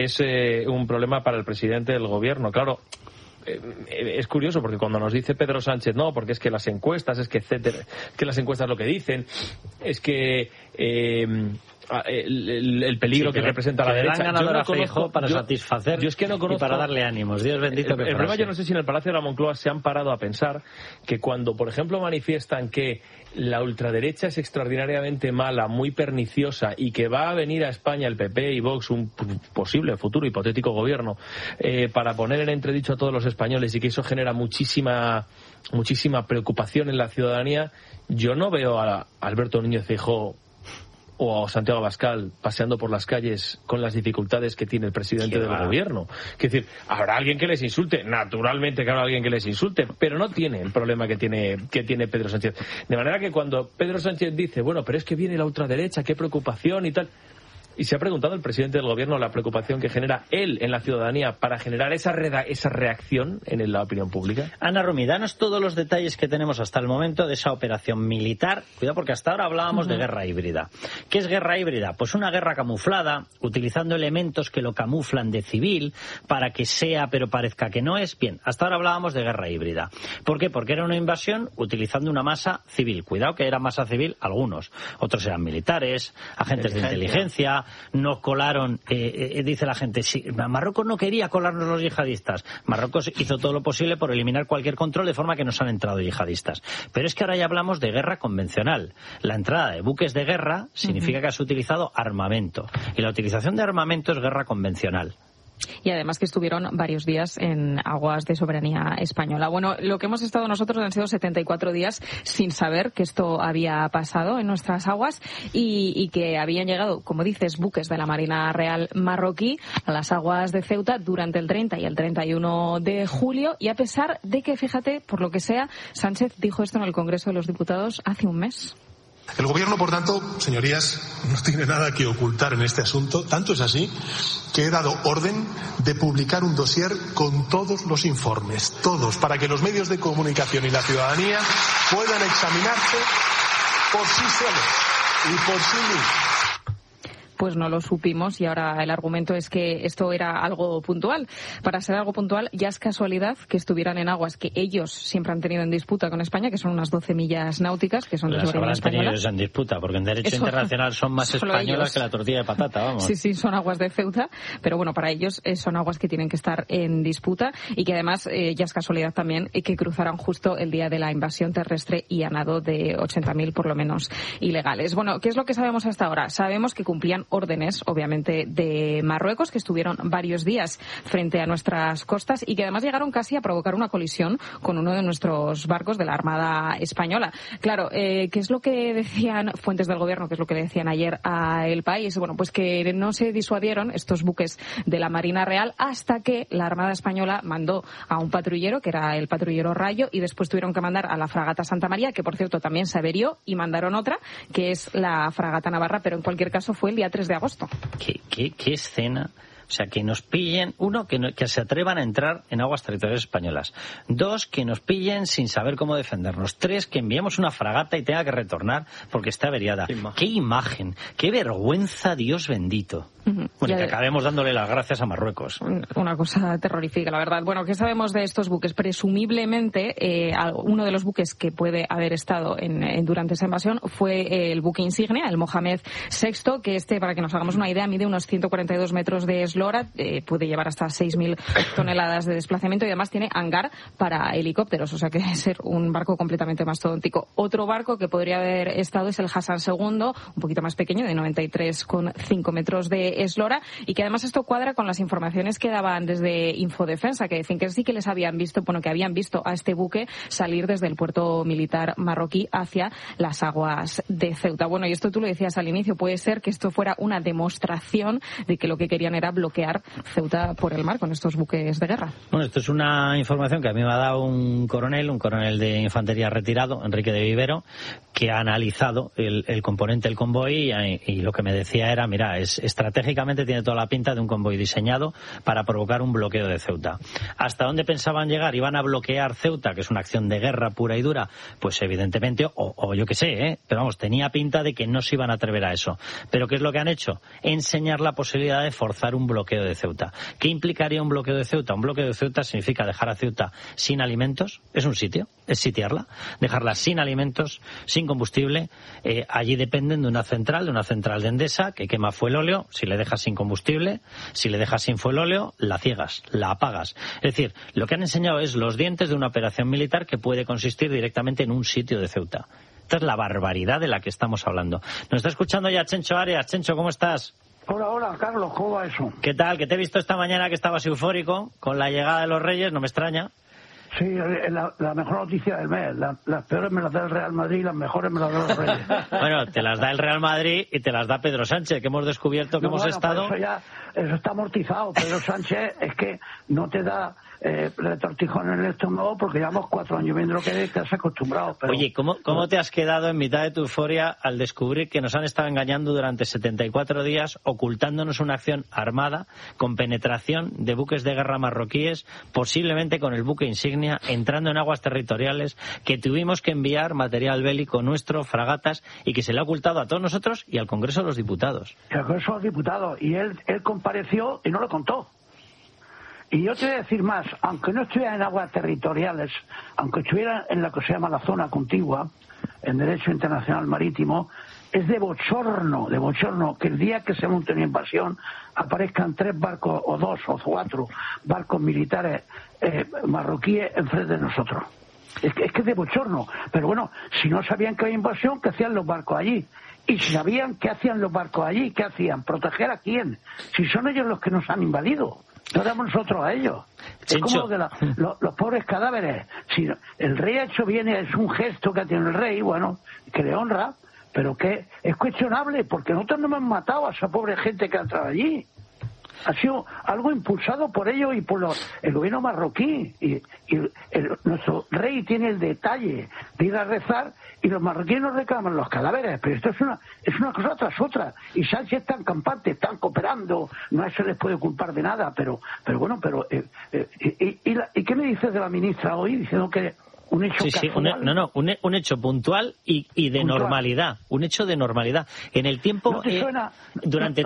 es un problema para el presidente del gobierno. Claro, es curioso porque cuando nos dice Pedro Sánchez no, porque es que las encuestas, es que etcétera, es que las encuestas lo que dicen es que el peligro que representa la derecha. Yo no conozco para satisfacer y para darle ánimos. Dios bendito. El problema, yo no sé si en el Palacio de la Moncloa se han parado a pensar que cuando, por ejemplo, manifiestan que la ultraderecha es extraordinariamente mala, muy perniciosa y que va a venir a España el PP y Vox, un posible futuro hipotético gobierno, para poner en entredicho a todos los españoles, y que eso genera muchísima preocupación en la ciudadanía, yo no veo a Alberto Núñez Feijóo o a Santiago Abascal paseando por las calles con las dificultades que tiene el presidente del gobierno. Es decir, habrá alguien que les insulte, naturalmente que habrá alguien que les insulte, pero no tiene el problema que tiene Pedro Sánchez. De manera que cuando Pedro Sánchez dice, bueno, pero es que viene la ultraderecha, qué preocupación y tal... Y se ha preguntado el presidente del gobierno la preocupación que genera él en la ciudadanía para generar esa reacción en la opinión pública. Ana Romy, danos todos los detalles que tenemos hasta el momento de esa operación militar. Cuidado, porque hasta ahora hablábamos de guerra híbrida. ¿Qué es guerra híbrida? Pues una guerra camuflada, utilizando elementos que lo camuflan de civil para que sea pero parezca que no es. Bien, hasta ahora hablábamos de guerra híbrida. ¿Por qué? Porque era una invasión utilizando una masa civil. Cuidado que era masa civil algunos. Otros eran militares, agentes de inteligencia. Nos colaron, dice la gente, sí, Marruecos no quería colarnos los yihadistas. Marruecos hizo todo lo posible por eliminar cualquier control de forma que nos han entrado yihadistas. Pero es que ahora ya hablamos de guerra convencional. La entrada de buques de guerra significa que has utilizado armamento. Y la utilización de armamento es guerra convencional. Y además que estuvieron varios días en aguas de soberanía española. Bueno, lo que hemos estado nosotros han sido 74 días sin saber que esto había pasado en nuestras aguas y que habían llegado, como dices, buques de la Marina Real marroquí a las aguas de Ceuta durante el 30 y el 31 de julio. Y a pesar de que, fíjate, por lo que sea, Sánchez dijo esto en el Congreso de los Diputados hace un mes. El Gobierno, por tanto, señorías, no tiene nada que ocultar en este asunto. Tanto es así que he dado orden de publicar un dossier con todos los informes, todos, para que los medios de comunicación y la ciudadanía puedan examinarse por sí solos y por sí mismos. Pues no lo supimos y ahora el argumento es que esto era algo puntual. Para ser algo puntual, ya es casualidad que estuvieran en aguas que ellos siempre han tenido en disputa con España, que son unas 12 millas náuticas, que son de soberanía española. Ellos en disputa, porque en derecho internacional son más españolas ellos que la tortilla de patata, vamos. Sí, son aguas de Ceuta, pero bueno, para ellos son aguas que tienen que estar en disputa y que además ya es casualidad también que cruzaran justo el día de la invasión terrestre y a nado de 80.000 por lo menos ilegales. Bueno, ¿qué es lo que sabemos hasta ahora? Sabemos que cumplían órdenes, obviamente, de Marruecos, que estuvieron varios días frente a nuestras costas y que además llegaron casi a provocar una colisión con uno de nuestros barcos de la Armada Española. Claro, ¿qué es lo que decían fuentes del gobierno? ¿Qué es lo que decían ayer a El País? Bueno, pues que no se disuadieron estos buques de la Marina Real hasta que la Armada Española mandó a un patrullero, que era el patrullero Rayo, y después tuvieron que mandar a la fragata Santa María, que por cierto también se averió, y mandaron otra, que es la fragata Navarra, pero en cualquier caso fue el día 3 de agosto. ¿Qué escena? O sea, que nos pillen, uno, que se atrevan a entrar en aguas territoriales españolas. Dos, que nos pillen sin saber cómo defendernos. Tres, que enviemos una fragata y tenga que retornar porque está averiada. ¡Qué imagen! ¡Qué vergüenza, Dios bendito! Bueno, que acabemos dándole las gracias a Marruecos. Una cosa terrorífica, la verdad. Bueno, ¿qué sabemos de estos buques? Presumiblemente, uno de los buques que puede haber estado durante esa invasión fue el buque insignia, el Mohamed VI, que para que nos hagamos una idea, mide unos 142 metros de eslora, puede llevar hasta 6.000 toneladas de desplazamiento y además tiene hangar para helicópteros, o sea que debe ser un barco completamente mastodóntico. Otro barco que podría haber estado es el Hassan II, un poquito más pequeño, de 93,5 metros de eslora, y que además esto cuadra con las informaciones que daban desde Infodefensa, que decían que sí que les habían visto, que habían visto a este buque salir desde el puerto militar marroquí hacia las aguas de Ceuta. Bueno, y esto tú lo decías al inicio, puede ser que esto fuera una demostración de que lo que querían era bloquear Ceuta por el mar con estos buques de guerra. Bueno, esto es una información que a mí me ha dado un coronel de infantería retirado, Enrique de Vivero, que ha analizado el componente del convoy y lo que me decía era, mira, estratégicamente tiene toda la pinta de un convoy diseñado para provocar un bloqueo de Ceuta. ¿Hasta dónde pensaban llegar? ¿Iban a bloquear Ceuta, que es una acción de guerra pura y dura? Pues evidentemente, o yo qué sé, pero vamos, tenía pinta de que no se iban a atrever a eso. ¿Pero qué es lo que han hecho? Enseñar la posibilidad de forzar un bloqueo de Ceuta. ¿Qué implicaría un bloqueo de Ceuta? Un bloqueo de Ceuta significa dejar a Ceuta sin alimentos, es un sitio, es sitiarla, dejarla sin alimentos, sin combustible. Allí dependen de una central de Endesa que quema fuelóleo. Si le dejas sin combustible, si le dejas sin fuelóleo, la ciegas, la apagas. Es decir, lo que han enseñado es los dientes de una operación militar que puede consistir directamente en un sitio de Ceuta. Esta es la barbaridad de la que estamos hablando. Nos está escuchando ya Chencho Arias. Chencho, ¿cómo estás? Hola, Carlos, ¿cómo va eso? ¿Qué tal? Que te he visto esta mañana que estabas eufórico con la llegada de los Reyes, no me extraña. Sí, la mejor noticia del mes. Las peores me las da el Real Madrid y las mejores me las da los Reyes. Bueno, te las da el Real Madrid y te las da Pedro Sánchez, que hemos descubierto que hemos estado... Eso está amortizado. Pedro Sánchez es que no te da retortijón en el estómago porque llevamos 4 años viendo lo que estás acostumbrado. Pero... Oye, ¿cómo te has quedado en mitad de tu euforia al descubrir que nos han estado engañando durante 74 días, ocultándonos una acción armada con penetración de buques de guerra marroquíes, posiblemente con el buque insignia, entrando en aguas territoriales, que tuvimos que enviar material bélico nuestro, fragatas, y que se le ha ocultado a todos nosotros y al Congreso de los Diputados? Al Congreso de los Diputados, y él compareció y no lo contó. Y yo te voy a decir más, aunque no estuviera en aguas territoriales, aunque estuviera en lo que se llama la zona contigua, en Derecho Internacional Marítimo, es de bochorno que el día que se monte una invasión aparezcan 3 barcos, o 2 o 4 barcos militares marroquíes enfrente de nosotros. Es que es de bochorno. Pero bueno, si no sabían que había invasión, ¿qué hacían los barcos allí? Y si sabían qué hacían los barcos allí, ¿qué hacían? ¿Proteger a quién? Si son ellos los que nos han invadido. No damos nosotros a ellos. Es como de los pobres cadáveres. Si el rey ha hecho bien, es un gesto que tiene el rey, bueno, que le honra, pero que es cuestionable, porque nosotros no hemos matado a esa pobre gente que ha entrado allí. Ha sido algo impulsado por ellos y por el gobierno marroquí. Y nuestro rey tiene el detalle de ir a rezar y los marroquíes nos reclaman los cadáveres. Pero esto es una cosa tras otra. Y Sánchez está en campante, están cooperando, no se les puede culpar de nada. Pero bueno, ¿y qué me dices de la ministra hoy diciendo que un hecho casual? Un hecho puntual y de puntual. Normalidad, un hecho de normalidad. En el tiempo, ¿no te suena? durante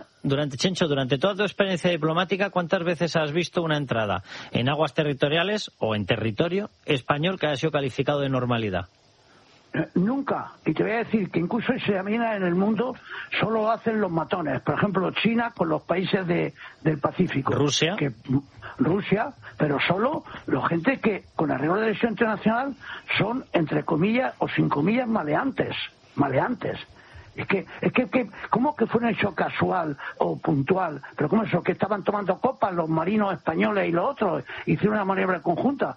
toda tu experiencia diplomática, ¿cuántas veces has visto una entrada en aguas territoriales o en territorio español que haya sido calificado de normalidad? Nunca. Y te voy a decir que incluso se examina en el mundo, solo lo hacen los matones. Por ejemplo, China con los países del Pacífico. Rusia, pero solo la gente que, con arreglo de derecho internacional, son, entre comillas o sin comillas, maleantes. Es que ¿cómo que fue un hecho casual o puntual? Pero ¿cómo eso? Que estaban tomando copas los marinos españoles y los otros, hicieron una maniobra conjunta.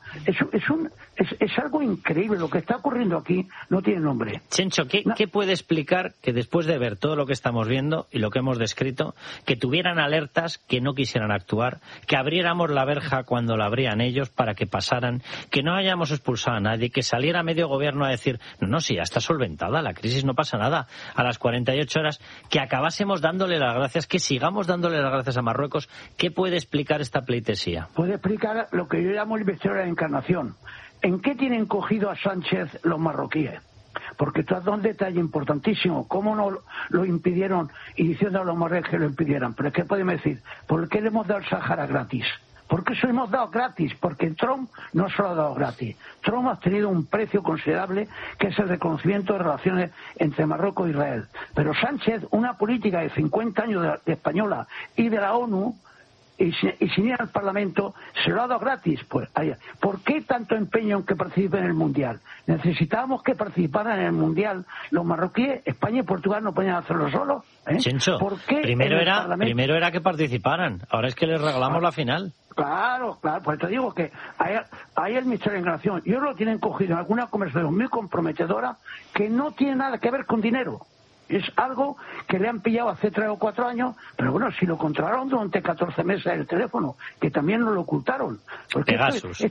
Es algo increíble. Lo que está ocurriendo aquí no tiene nombre. Chencho, ¿qué puede explicar que después de ver todo lo que estamos viendo y lo que hemos descrito, que tuvieran alertas, que no quisieran actuar, que abriéramos la verja cuando la abrían ellos para que pasaran, que no hayamos expulsado a nadie, que saliera medio gobierno a decir, no, si ya está solventada la crisis, no pasa nada, a las 48 horas, que acabásemos dándole las gracias, que sigamos dándole las gracias a Marruecos? ¿Qué puede explicar esta pleitesía? Puede explicar lo que yo llamo el misterio de la encarnación. ¿En qué tienen cogido a Sánchez los marroquíes? Porque esto es un detalle importantísimo. ¿Cómo no lo impidieron y diciendo a los marroquíes que lo impidieran? Pero es que podemos decir, ¿por qué le hemos dado el Sáhara gratis? ¿Por qué se lo hemos dado gratis? Porque Trump no se lo ha dado gratis. Trump ha tenido un precio considerable, que es el reconocimiento de relaciones entre Marruecos e Israel. Pero Sánchez, una política de 50 años de española y de la ONU, y sin ir al Parlamento, se lo ha dado gratis. Pues, ¿por qué tanto empeño en que participen en el Mundial? Necesitábamos que participaran en el Mundial los marroquíes. España y Portugal no podían hacerlo solos. Chencho, ¿por qué primero era que participaran, ahora es que les regalamos la final. Claro, pues te digo que hay el misterio de encarnación. Ellos lo tienen cogido en alguna conversación muy comprometedora que no tiene nada que ver con dinero. Es algo que le han pillado hace 3 o 4 años, pero bueno, si lo controlaron durante 14 meses el teléfono, que también nos lo ocultaron. Pegasus.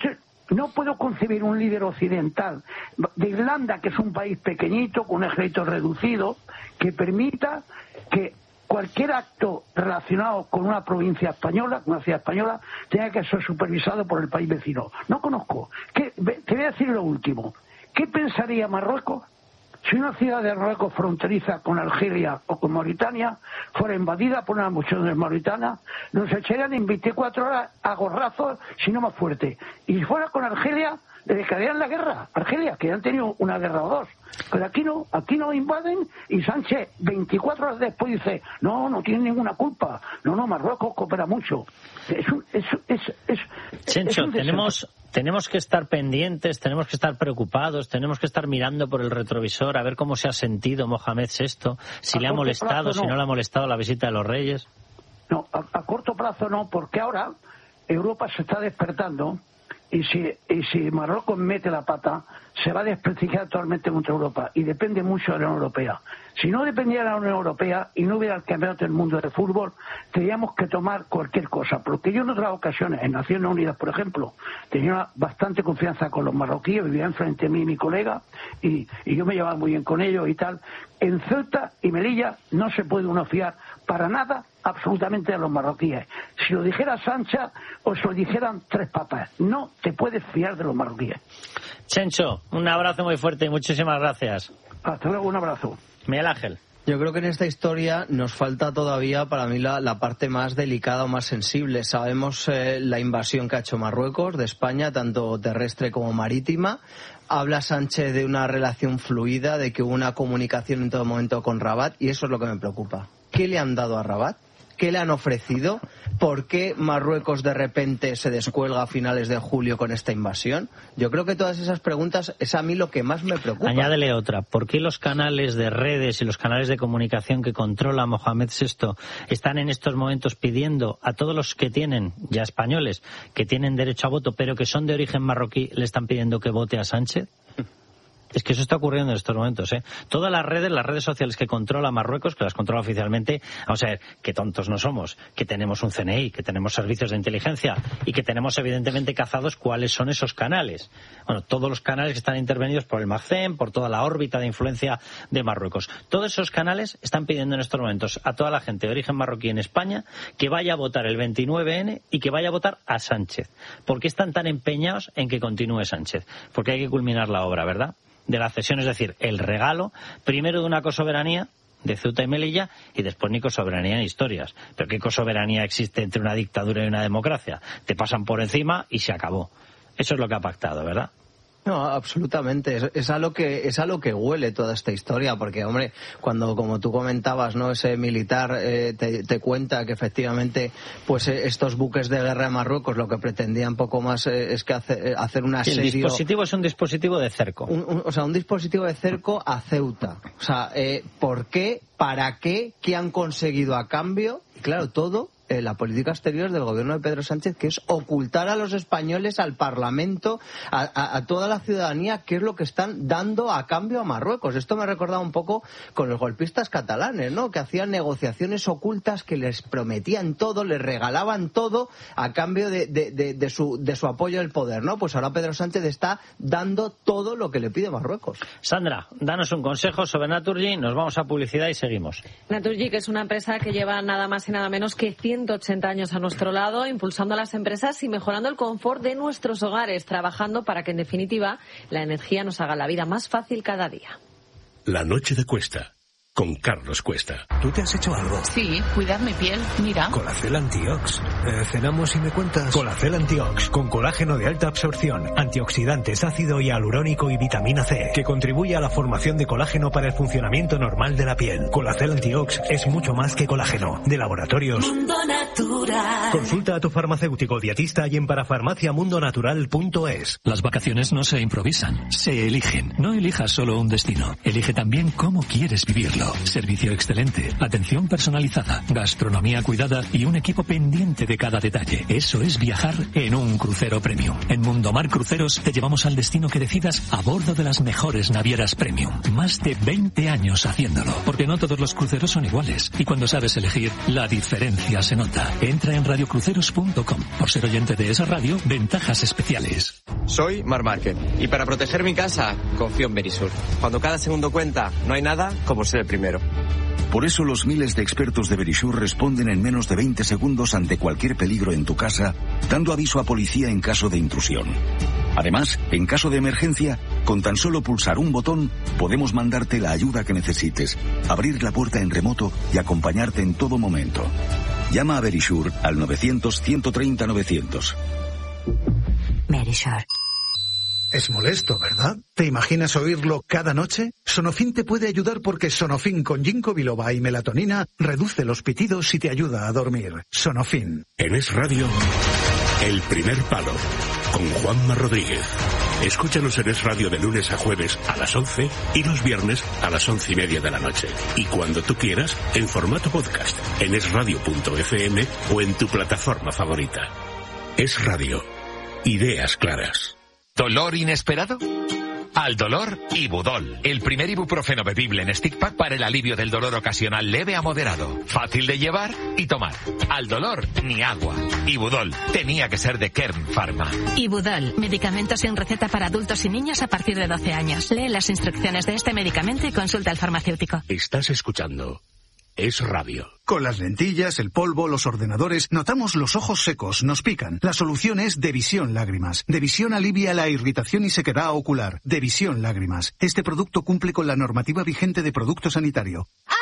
No puedo concebir un líder occidental de Irlanda, que es un país pequeñito, con un ejército reducido, que permita que cualquier acto relacionado con una provincia española, con una ciudad española, tenga que ser supervisado por el país vecino. No conozco. Te voy a decir lo último. ¿Qué pensaría Marruecos si una ciudad de Marruecos fronteriza con Argelia o con Mauritania fuera invadida por una muchedumbre mauritana? Nos echarían en 24 horas a gorrazos, si no más fuerte. Y si fuera con Argelia, le declararían la guerra. Argelia, que ya han tenido una guerra o dos. Pero aquí no invaden, y Sánchez 24 horas después dice, no tiene ninguna culpa. No, Marruecos coopera mucho. Chencho, tenemos que estar pendientes, tenemos que estar preocupados, tenemos que estar mirando por el retrovisor a ver cómo se ha sentido Mohamed VI, si le ha molestado, si no le ha molestado la visita de los reyes. No, a corto plazo no, porque ahora Europa se está despertando. Y si Marruecos mete la pata, se va a desprestigiar totalmente contra Europa. Y depende mucho de la Unión Europea. Si no dependiera de la Unión Europea y no hubiera el campeonato del mundo de fútbol, tendríamos que tomar cualquier cosa. Porque yo en otras ocasiones, en Naciones Unidas, por ejemplo, tenía bastante confianza con los marroquíes, vivían frente a mí mi colega, y yo me llevaba muy bien con ellos y tal. En Ceuta y Melilla no se puede uno fiar para nada absolutamente a los marroquíes. Si lo dijera Sánchez o se lo dijeran Tres Papas, no te puedes fiar de los marroquíes. Chencho, un abrazo muy fuerte y muchísimas gracias. Hasta luego, un abrazo. Miguel Ángel. Yo creo que en esta historia nos falta todavía, para mí, la parte más delicada o más sensible. Sabemos la invasión que ha hecho Marruecos de España, tanto terrestre como marítima. Habla Sánchez de una relación fluida, de que hubo una comunicación en todo momento con Rabat, y eso es lo que me preocupa. ¿Qué le han dado a Rabat? ¿Qué le han ofrecido? ¿Por qué Marruecos de repente se descuelga a finales de julio con esta invasión? Yo creo que todas esas preguntas es a mí lo que más me preocupa. Añádele otra. ¿Por qué los canales de redes y los canales de comunicación que controla Mohamed VI están en estos momentos pidiendo a todos los que tienen, ya españoles, que tienen derecho a voto, pero que son de origen marroquí, le están pidiendo que vote a Sánchez? Es que eso está ocurriendo en estos momentos, ¿eh? Todas las redes sociales que controla Marruecos, que las controla oficialmente, vamos a ver, que tontos no somos, que tenemos un CNI, que tenemos servicios de inteligencia y que tenemos evidentemente cazados cuáles son esos canales. Bueno, todos los canales que están intervenidos por el MACEM, por toda la órbita de influencia de Marruecos. Todos esos canales están pidiendo en estos momentos a toda la gente de origen marroquí en España que vaya a votar el 29N y que vaya a votar a Sánchez. ¿Por qué están tan empeñados en que continúe Sánchez? Porque hay que culminar la obra, ¿verdad? De la cesión, es decir, el regalo, primero de una cosoberanía de Ceuta y Melilla y después ni cosoberanía ni historias. Pero ¿qué cosoberanía existe entre una dictadura y una democracia? Te pasan por encima y se acabó. Eso es lo que ha pactado, ¿verdad? No, absolutamente. Es a lo que huele toda esta historia, porque, hombre, cuando, como tú comentabas, ¿no?, ese militar te cuenta que efectivamente, pues estos buques de guerra de Marruecos lo que pretendían poco más es que hacer un asedio. El dispositivo es un dispositivo de cerco. Un dispositivo de cerco a Ceuta. O sea, ¿por qué? ¿Para qué? ¿Qué han conseguido a cambio? Y claro, todo la política exterior del gobierno de Pedro Sánchez, que es ocultar a los españoles, al Parlamento, a toda la ciudadanía, qué es lo que están dando a cambio a Marruecos. Esto me ha recordado un poco con los golpistas catalanes, ¿no?, que hacían negociaciones ocultas, que les prometían todo, les regalaban todo a cambio de su apoyo al poder, ¿no? Pues ahora Pedro Sánchez está dando todo lo que le pide Marruecos. Sandra, danos un consejo sobre Naturgy, nos vamos a publicidad y seguimos. Naturgy, que es una empresa que lleva nada más y nada menos que 180 años a nuestro lado, impulsando a las empresas y mejorando el confort de nuestros hogares, trabajando para que, en definitiva, la energía nos haga la vida más fácil cada día. La noche de Cuesta, con Carlos Cuesta. ¿Tú te has hecho algo? Sí, cuidar mi piel, mira. Colacel Antiox. Cenamos y me cuentas. Colacel Antiox, con colágeno de alta absorción, antioxidantes, ácido hialurónico y vitamina C, que contribuye a la formación de colágeno para el funcionamiento normal de la piel. Colacel Antiox es mucho más que colágeno. De Laboratorios Mundo Natural. Consulta a tu farmacéutico dietista y en parafarmaciamundonatural.es. Las vacaciones no se improvisan, se eligen. No elijas solo un destino, elige también cómo quieres vivirlo. Servicio excelente, atención personalizada, gastronomía cuidada y un equipo pendiente de cada detalle. Eso es viajar en un crucero premium. En Mundomar Cruceros te llevamos al destino que decidas a bordo de las mejores navieras premium. Más de 20 años haciéndolo, porque no todos los cruceros son iguales. Y cuando sabes elegir, la diferencia se nota. Entra en radiocruceros.com. Por ser oyente de esa radio, ventajas especiales. Soy Marc Márquez y para proteger mi casa confío en Verisur. Cuando cada segundo cuenta, no hay nada como ser el primero. Por eso los miles de expertos de Verisur responden en menos de 20 segundos ante cualquier peligro en tu casa, dando aviso a policía en caso de intrusión. Además, en caso de emergencia, con tan solo pulsar un botón, podemos mandarte la ayuda que necesites, abrir la puerta en remoto y acompañarte en todo momento. Llama a Verisur al 900-130-900. Verisur. Es molesto, ¿verdad? ¿Te imaginas oírlo cada noche? Sonofin te puede ayudar porque Sonofin con ginkgo biloba y melatonina reduce los pitidos y te ayuda a dormir. Sonofin. En Es Radio, El Primer Palo, con Juanma Rodríguez. Escúchanos en Es Radio de lunes a jueves a las 11 y los viernes a las 11:30 de la noche. Y cuando tú quieras, en formato podcast, en esradio.fm o en tu plataforma favorita. Es Radio. Ideas claras. ¿Dolor inesperado? Al dolor, Ibudol, el primer ibuprofeno bebible en stick pack para el alivio del dolor ocasional leve a moderado. Fácil de llevar y tomar. Al dolor, ni agua. Ibudol, tenía que ser de Kern Pharma. Ibudol, medicamento sin receta para adultos y niños a partir de 12 años. Lee las instrucciones de este medicamento y consulta al farmacéutico. Estás escuchando Es Radio. Con las lentillas, el polvo, los ordenadores, notamos los ojos secos, nos pican. La solución es Devisión Lágrimas. Devisión alivia la irritación y sequedad ocular. Devisión Lágrimas. Este producto cumple con la normativa vigente de producto sanitario.